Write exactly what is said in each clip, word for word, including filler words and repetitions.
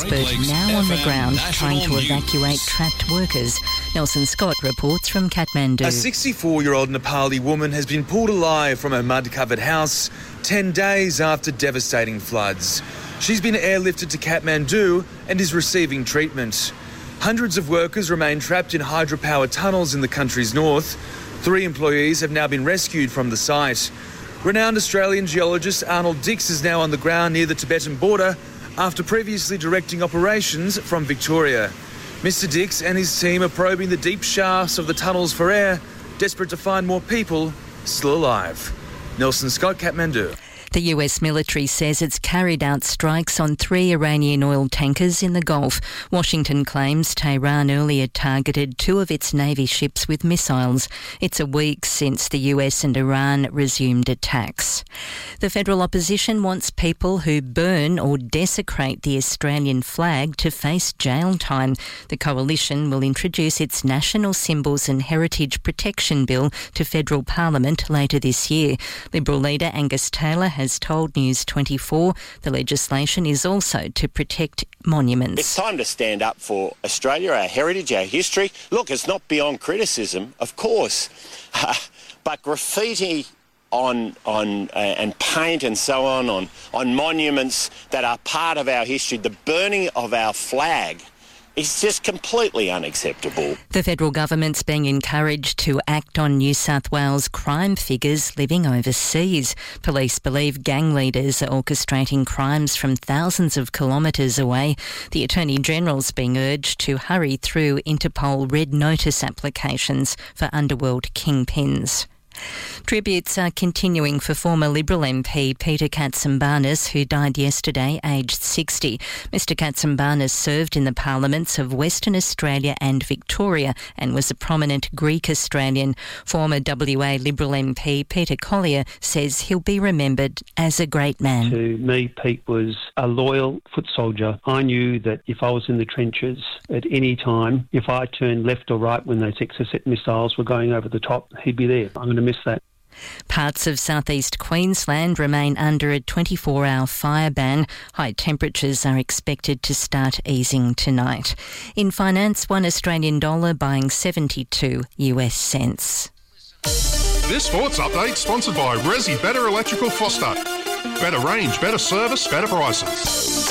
expert now on the ground trying to evacuate trapped workers. Nelson Scott reports from Kathmandu. A sixty-four-year-old Nepali woman has been pulled alive from her mud-covered house ten days after devastating floods. She's been airlifted to Kathmandu and is receiving treatment. Hundreds of workers remain trapped in hydropower tunnels in the country's north. Three employees have now been rescued from the site. Renowned Australian geologist Arnold Dix is now on the ground near the Tibetan border after previously directing operations from Victoria. Mister Dix and his team are probing the deep shafts of the tunnels for air, desperate to find more people still alive. Nelson Scott, Kathmandu. The U S military says it's carried out strikes on three Iranian oil tankers in the Gulf. Washington claims Tehran earlier targeted two of its Navy ships with missiles. It's a week since the U S and Iran resumed attacks. The federal opposition wants people who burn or desecrate the Australian flag to face jail time. The coalition will introduce its National Symbols and Heritage Protection Bill to federal parliament later this year. Liberal leader Angus Taylor has told News twenty-four the legislation is also to protect monuments. It's time to stand up for Australia, our heritage, our history. Look, it's not beyond criticism, of course, but graffiti on on uh, and paint and so on, on on monuments that are part of our history, the burning of our flag, it's just completely unacceptable. The federal government's being encouraged to act on New South Wales crime figures living overseas. Police believe gang leaders are orchestrating crimes from thousands of kilometres away. The Attorney-General's being urged to hurry through Interpol Red Notice applications for underworld kingpins. Tributes are continuing for former Liberal M P Peter Katsambanis, who died yesterday aged sixty. Mister Katsambanis served in the parliaments of Western Australia and Victoria and was a prominent Greek Australian. Former W A Liberal M P Peter Collier says he'll be remembered as a great man. To me, Pete was a loyal foot soldier. I knew that if I was in the trenches at any time, if I turned left or right when those Exocet missiles were going over the top, he'd be there. I'm going to miss that. Parts of southeast Queensland remain under a twenty-four hour fire ban. High temperatures are expected to start easing tonight. In finance, one Australian dollar buying seventy-two US cents. This sports update sponsored by Resi Better Electrical Foster. Better range, better service, better prices.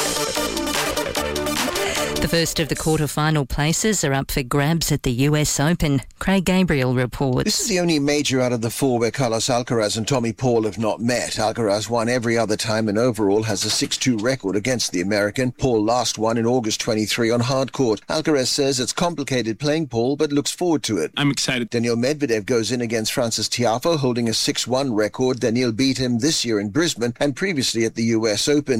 The first of the quarter-final places are up for grabs at the U S Open. Craig Gabriel reports. This is the only major out of the four where Carlos Alcaraz and Tommy Paul have not met. Alcaraz won every other time and overall has a six two record against the American. Paul last won in August twenty-three on hard court. Alcaraz says it's complicated playing Paul but looks forward to it. I'm excited. Daniil Medvedev goes in against Francis Tiafoe holding a six one record. Daniil beat him this year in Brisbane and previously at the U S Open.